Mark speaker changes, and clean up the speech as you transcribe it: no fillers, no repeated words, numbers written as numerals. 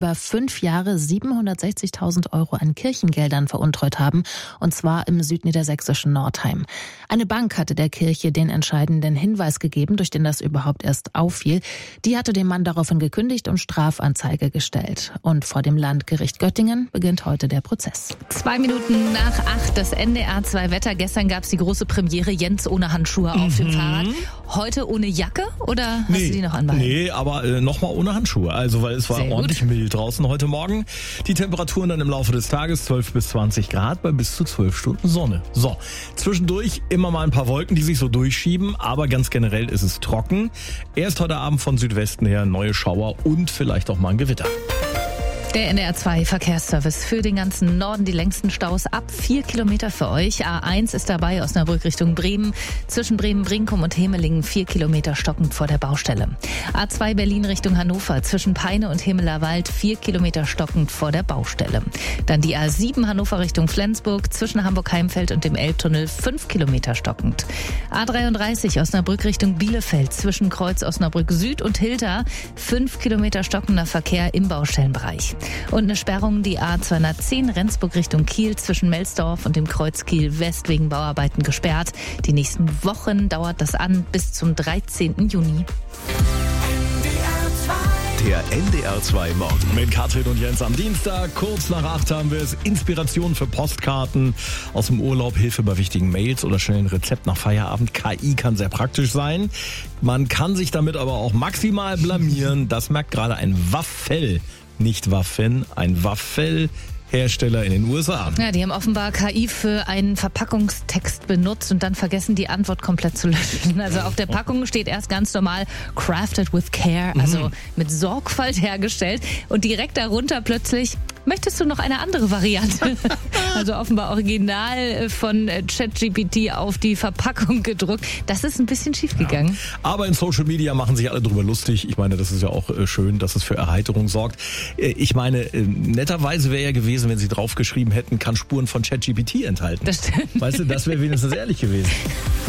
Speaker 1: über 5 Jahre 760.000 Euro an Kirchengeldern veruntreut haben, und zwar im südniedersächsischen Nordheim. Eine Bank hatte der Kirche den entscheidenden Hinweis gegeben, durch den das überhaupt erst auffiel. Die hatte den Mann daraufhin gekündigt und Strafanzeige gestellt. Und vor dem Landgericht Göttingen beginnt heute der Prozess.
Speaker 2: 2 Minuten nach 8, das NDR 2 Wetter. Gestern gab es die große Premiere, Jens ohne Handschuhe auf dem Fahrrad. Heute ohne Jacke oder hast du die noch anbehalten?
Speaker 3: Nee, aber nochmal ohne Handschuhe. Also, weil es war ordentlich mild draußen heute Morgen. Die Temperaturen dann im Laufe des Tages 12 bis 20 Grad bei bis zu 12 Stunden Sonne. So, zwischendurch immer mal ein paar Wolken, die sich so durchschieben, aber ganz generell ist es trocken. Erst heute Abend von Südwesten her neue Schauer und vielleicht auch mal ein Gewitter.
Speaker 2: Der NDR 2 Verkehrsservice für den ganzen Norden, die längsten Staus ab 4 Kilometer für euch. A1 ist dabei, Osnabrück Richtung Bremen. Zwischen Bremen-Brinkum und Hemelingen 4 Kilometer stockend vor der Baustelle. A2 Berlin Richtung Hannover, zwischen Peine und Hemelerwald 4 Kilometer stockend vor der Baustelle. Dann die A7 Hannover Richtung Flensburg, zwischen Hamburg-Heimfeld und dem Elbtunnel 5 Kilometer stockend. A33 Osnabrück Richtung Bielefeld, zwischen Kreuz Osnabrück Süd und Hilda 5 Kilometer stockender Verkehr im Baustellenbereich. Und eine Sperrung, die A210 Rendsburg Richtung Kiel zwischen Melsdorf und dem Kreuz Kiel West wegen Bauarbeiten gesperrt. Die nächsten Wochen dauert das an bis zum 13. Juni.
Speaker 4: Der NDR 2 Morgen.
Speaker 3: Mit Katrin und Jens am Dienstag, kurz nach 8 haben wir es. Inspiration für Postkarten aus dem Urlaub, Hilfe bei wichtigen Mails oder schnell ein Rezept nach Feierabend. KI kann sehr praktisch sein. Man kann sich damit aber auch maximal blamieren. Das merkt gerade ein Waffel, nicht Waffen, ein Waffelhersteller in den USA.
Speaker 2: Ja, die haben offenbar KI für einen Verpackungstext benutzt und dann vergessen, die Antwort komplett zu löschen. Also auf der Packung steht erst ganz normal crafted with care, also mit Sorgfalt hergestellt. Und direkt darunter plötzlich, möchtest du noch eine andere Variante? Also offenbar original von ChatGPT auf die Verpackung gedruckt. Das ist ein bisschen schief gegangen.
Speaker 3: Ja. Aber in Social Media machen sich alle drüber lustig. Ich meine, das ist ja auch schön, dass es für Erheiterung sorgt. Ich meine, netterweise wäre ja gewesen, wenn sie draufgeschrieben hätten, kann Spuren von ChatGPT enthalten.
Speaker 2: Das stimmt.
Speaker 3: Weißt du, das wäre wenigstens ehrlich gewesen.